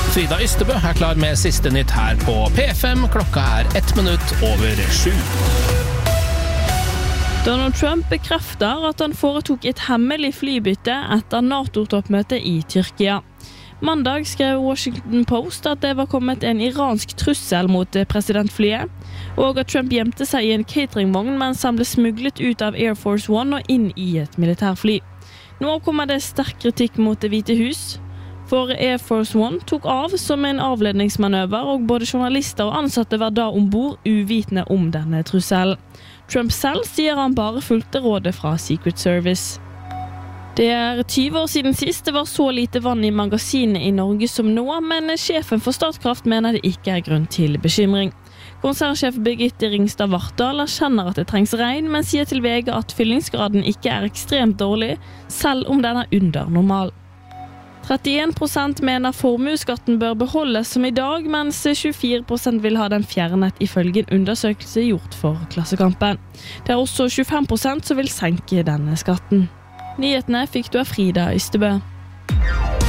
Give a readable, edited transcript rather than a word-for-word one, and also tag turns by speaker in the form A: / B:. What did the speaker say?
A: Frida Ystebø klar med siste nytt her på P5. Klokka 1 minutt over 7.
B: Donald Trump bekrefter at han foretok et hemmelig flybytte etter NATO-toppmøtet i Tyrkia. Mandag skrev Washington Post at det var kommet en iransk trussel mot presidentflyet, og at Trump gjemte seg i en cateringvogn mens han ble smuglet ut av Air Force One og inn i et militærfly. Nå kommer det sterk kritikk mot Det hvite hus, for Air Force One tok av som en avledningsmanøver, og både journalister og ansatte var da ombord uvitende om denne trusselen. Trump selv sier han bare fulgte rådet fra Secret Service. Det 20 år siden sist det var så lite vann i magasinet i Norge som nå, men sjefen for Statkraft mener det ikke grunn til bekymring. Konsernsjef Birgitte Ringstad Vartdal erkjenner at det trengs regn, men sier til VG at fyllingsgraden ikke ekstremt dårlig, selv om den under normal. 31% mener formueskatten bør beholdes som i dag, mens 24% vil ha den fjernet ifølge en undersøkelse gjort for Klassekampen. Det også 25% som vil senke denne skatten. Nyhetene fikk du av Frida Ystebø.